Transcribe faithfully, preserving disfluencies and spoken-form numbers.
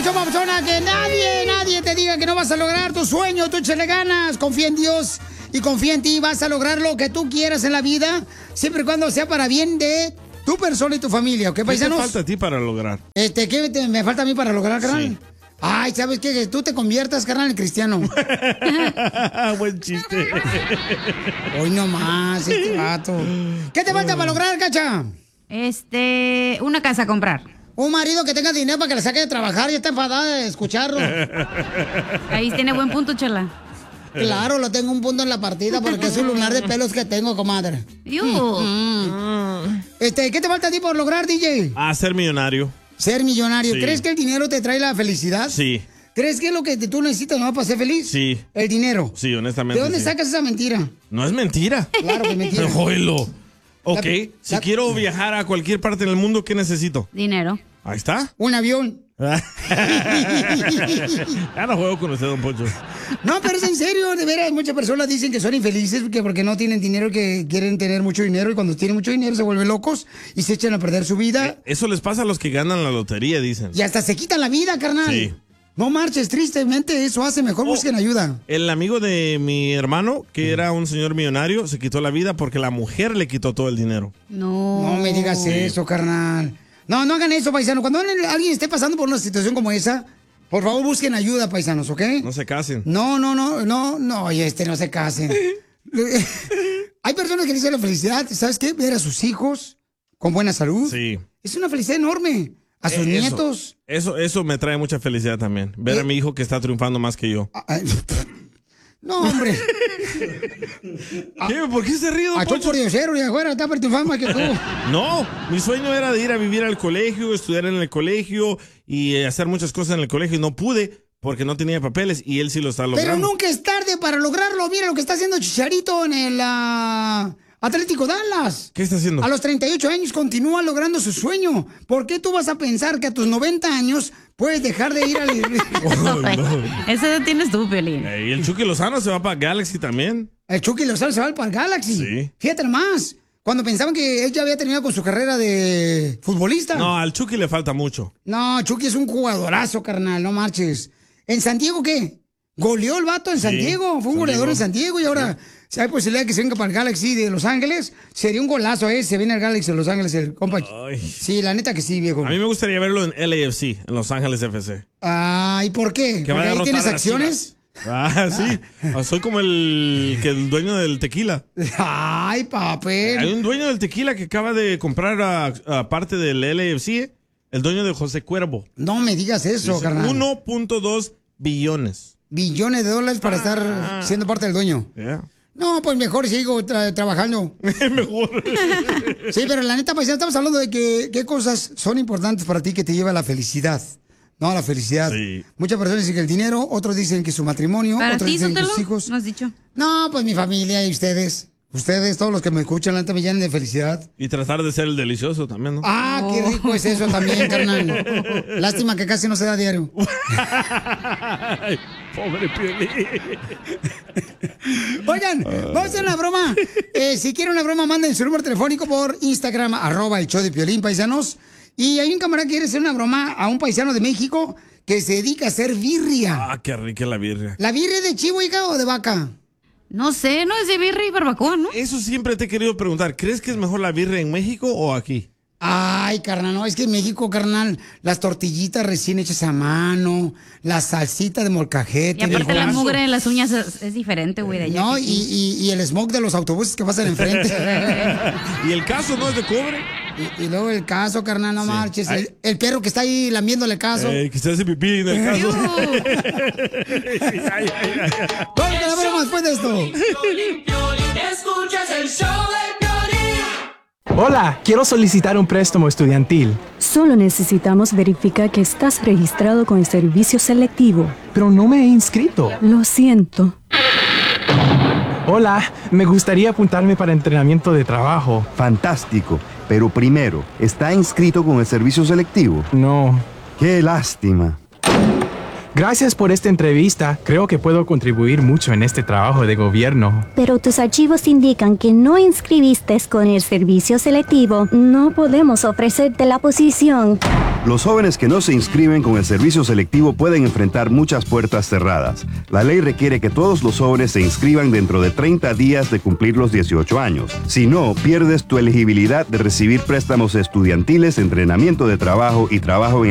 papuchón, papuchona, que nadie, nadie te diga que no vas a lograr tu sueño. Tú échale ganas, confía en Dios y confía en ti. Vas a lograr lo que tú quieras en la vida, siempre y cuando sea para bien de tu persona y tu familia, ¿ok, paisanos? ¿Qué te falta a ti para lograr? Este, ¿qué te- me falta a mí para lograr, carnal? Sí. Ay, ¿sabes qué? Que tú te conviertas, carnal, en cristiano. Buen chiste. Hoy no más, este vato. ¿Qué te falta para lograr, Cacha? Este, una casa a comprar. Un marido que tenga dinero para que la saque de trabajar. Ya está enfadada de escucharlo. Ahí tiene buen punto, Chela. Claro, lo tengo un punto en la partida porque es un lunar de pelos que tengo, comadre. Iu. Mm. Este, ¿qué te falta a ti por lograr, D J? A ser millonario. Ser millonario. Sí. ¿Crees que el dinero te trae la felicidad? Sí. ¿Crees que es lo que tú necesitas no para ser feliz? Sí. El dinero. Sí, honestamente. ¿De dónde sí. sacas esa mentira? No es mentira. Claro que es mentira. Oílo. Ok, La- si la- quiero viajar a cualquier parte del mundo, ¿qué necesito? Dinero. Ahí está. Un avión. Ya no juego con usted, don Poncho. No, pero es en serio, de veras, muchas personas dicen que son infelices porque, porque no tienen dinero, que quieren tener mucho dinero y cuando tienen mucho dinero se vuelven locos y se echan a perder su vida Eso les pasa a los que ganan la lotería, dicen. y hasta se quitan la vida, carnal. Sí. No marches, tristemente eso hace, mejor Oh. busquen ayuda. El amigo de mi hermano, que era un señor millonario, se quitó la vida porque la mujer le quitó todo el dinero. No. No me digas eso, carnal. No, no hagan eso, paisano. Cuando alguien esté pasando por una situación como esa, por favor busquen ayuda, paisanos, ¿ok? No se casen. No, no, no, no, no, oye, este, no se casen. Hay personas que dicen la felicidad, ¿sabes qué? Ver a sus hijos con buena salud. Sí. Es una felicidad enorme. A sus Eh, eso, nietos. Eso, eso me trae mucha felicidad también. Ver Eh. a mi hijo que está triunfando más que yo. Ay, no, hombre. ¿Qué? ¿Por qué se ríe, don A tú Poncho? por diosero y afuera está por tu fama que tú. No, mi sueño era de ir a vivir al colegio, estudiar en el colegio y eh, hacer muchas cosas en el colegio y no pude porque no tenía papeles y él sí lo está Pero logrando. nunca es tarde para lograrlo. Mira lo que está haciendo Chicharito en el ah, Atlético Dallas. ¿Qué está haciendo? A los treinta y ocho años continúa logrando su sueño. ¿Por qué tú vas a pensar que a tus noventa años puedes dejar de ir al... Ay, no. Ese tienes tú, Piolín. Eh, y el Chucky Lozano se va para Galaxy también. El Chucky Lozano se va para el Galaxy. Sí. Fíjate más. Cuando pensaban que él ya había terminado con su carrera de futbolista. No, al Chucky le falta mucho. No, Chucky es un jugadorazo, carnal, no marches. ¿En San Diego qué? Goleó el vato en San Sí, Diego, fue un San goleador Diego. en San Diego y ahora, si hay posibilidad de que se venga para el Galaxy de Los Ángeles, sería un golazo, ¿eh? Se viene al Galaxy de Los Ángeles el compa. Ay. Sí, la neta que sí, viejo. A mí me gustaría verlo en L A F C, en Los Ángeles F C. Ah, ¿y por qué? Que va ¿Porque a ahí derrotar tienes a las acciones? Ah, sí. Ah, soy como el, que el dueño del tequila. Ay, papel. Hay un dueño del tequila que acaba de comprar a, a parte del L A F C, el dueño de José Cuervo. No me digas eso, Dice, carnal. uno punto dos billones. Billones de dólares para estar siendo parte del dueño. Yeah. No, pues mejor sigo tra- trabajando. Mejor. Sí, pero la neta, pues ya estamos hablando de que qué cosas son importantes para ti que te lleva a la felicidad. No, a la felicidad. Sí. Muchas personas dicen que el dinero, otros dicen que su matrimonio, Para otros ti, dicen que Sotelo, sus hijos. ¿no has dicho? No, pues mi familia y ustedes. Ustedes, todos los que me escuchan, la neta me llenan de felicidad. Y tratar de ser el delicioso también, ¿no? Ah, qué rico es eso también, carnal. Lástima que casi no se da diario. Ay, pobre Piolín. Oigan, vamos a hacer una broma. Eh, si quieren una broma, manden su número telefónico por Instagram, arroba el show de Piolín, paisanos. Y hay un camarada que quiere hacer una broma a un paisano de México que se dedica a hacer birria. Ah, qué rica la birria. ¿La birria es de chivo, hija, o de vaca? No sé, no es de birria y barbacoa, ¿no? Eso siempre te he querido preguntar. ¿Crees que es mejor la birria en México o aquí? Ay, carnal, no, es que en México, carnal, las tortillitas recién hechas a mano, la salsita de molcajete. Y aparte el la brazo. mugre de las uñas es, es diferente, güey, de allá. No, que y, aquí. y, y el smog de los autobuses que pasan enfrente. ¿Y el caso no es de cobre? y, y luego el caso, carnal, no Sí. marches. Ay. El, el perro que está ahí lamiéndole el caso. Eh, que se hace pipí en el caso. Ay, ay, ay. Vamos con la broma después de esto. Escuchas el show de Piolín. Hola, quiero solicitar un préstamo estudiantil, Solo necesitamos verificar que estás registrado con el servicio selectivo. pero no me he inscrito. Lo siento. Hola, me gustaría apuntarme para entrenamiento de trabajo. Fantástico. Pero primero, ¿está inscrito con el servicio selectivo? No. ¡Qué lástima! Gracias por esta entrevista. Creo que puedo contribuir mucho en este trabajo de gobierno. Pero tus archivos indican que no inscribiste con el servicio selectivo. No podemos ofrecerte la posición. Los jóvenes que no se inscriben con el servicio selectivo pueden enfrentar muchas puertas cerradas. La ley requiere que todos los jóvenes se inscriban dentro de treinta días de cumplir los dieciocho años. Si no, pierdes tu elegibilidad de recibir préstamos estudiantiles, entrenamiento de trabajo y trabajo en